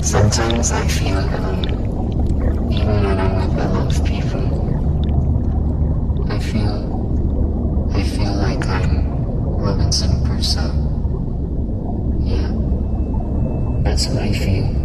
Sometimes I feel alone, even when I'm with a lot of people. I feel like I'm Robinson Crusoe. Yeah, that's what I feel.